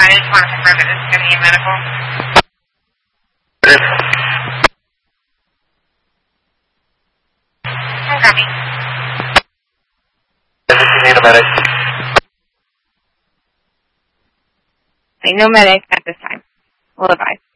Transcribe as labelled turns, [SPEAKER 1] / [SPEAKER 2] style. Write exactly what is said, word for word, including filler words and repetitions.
[SPEAKER 1] I just want to confirm that this is going to be medical. I'm coming.
[SPEAKER 2] Does you need a medic?
[SPEAKER 1] No medic at this time. We'll advise.